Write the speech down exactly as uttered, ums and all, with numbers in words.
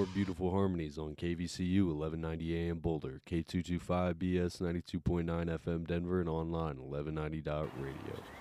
beautiful harmonies on K V C U eleven ninety A M Boulder, K two twenty-five B S ninety-two point nine F M Denver, and online eleven ninety dot radio.